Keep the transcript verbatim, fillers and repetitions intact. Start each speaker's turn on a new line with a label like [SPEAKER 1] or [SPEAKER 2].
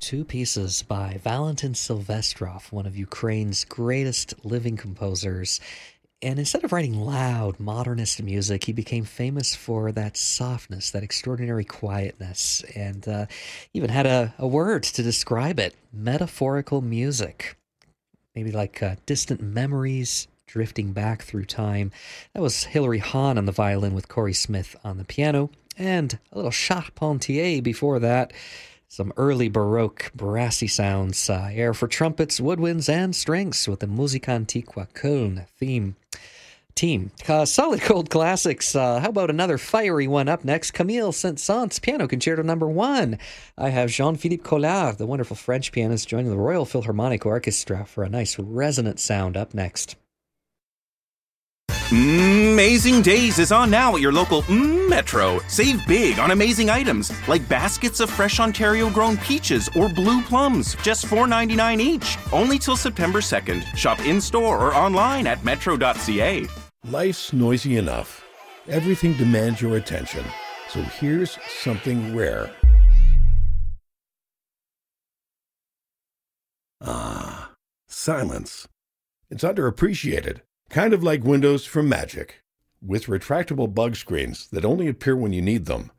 [SPEAKER 1] two pieces by Valentin Silvestrov, one of Ukraine's greatest living composers. And instead of writing loud, modernist music, he became famous for that softness, that extraordinary quietness, and uh, even had a, a word to describe it: metaphorical music. Maybe like uh, distant memories drifting back through time. That was Hilary Hahn on the violin with Corey Smith on the piano, and a little Charpentier before that. Some early Baroque brassy sounds, uh, air for trumpets, woodwinds, and strings with the Musica Antiqua Köln theme. Team. Uh, solid cold classics. Uh, how about another fiery one up next? Camille Saint-Saëns, Piano Concerto number one. I have Jean-Philippe Collard, the wonderful French pianist, joining the Royal Philharmonic Orchestra for a nice resonant sound up next.
[SPEAKER 2] Amazing Days is on now at your local mm, Metro. Save big on amazing items like baskets of fresh Ontario-grown peaches or blue plums, just four ninety-nine each. Only till September second. Shop in-store or online at metro dot c a.
[SPEAKER 3] Life's noisy enough. Everything demands your attention. So here's something rare. Ah, silence. It's underappreciated. Kind of like windows from Magic, with retractable bug screens that only appear when you need them.